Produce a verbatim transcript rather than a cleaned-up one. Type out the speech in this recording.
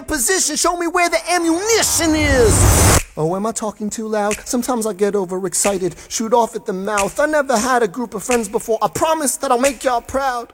position. Show me where the ammunition is. Oh, am I talking too loud? Sometimes I get overexcited, shoot off at the mouth. I never had a group of friends before. I promise that I'll make y'all proud.